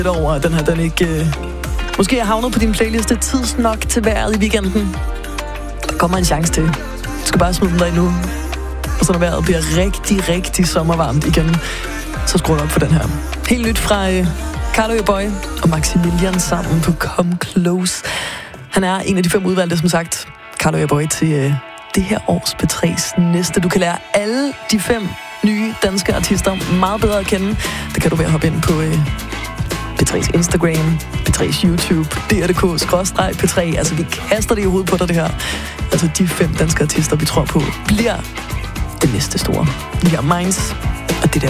lidt over, at den her, den ikke... Måske er havnet på din playliste tids nok til vejret i weekenden. Der kommer en chance til. Du skal bare smide den der endnu. Og så når vejret bliver rigtig, rigtig sommervarmt igen, så skruer du op for den her. Helt nyt fra Carlo Your Boy og Maximilian sammen på Come Close. Han er en af de 5 udvalgte, som sagt, Carlo Your Boy, til det her års P3's næste. Du kan lære alle de 5 nye danske artister meget bedre at kende. Det kan du ved at hoppe ind på P3's Instagram, P3's YouTube, dr.dk/P3. Altså, vi kaster det i hovedet på dig, det her. Altså, de 5 danske artister, vi tror på, bliver det næste store. Vi har Minds, og det der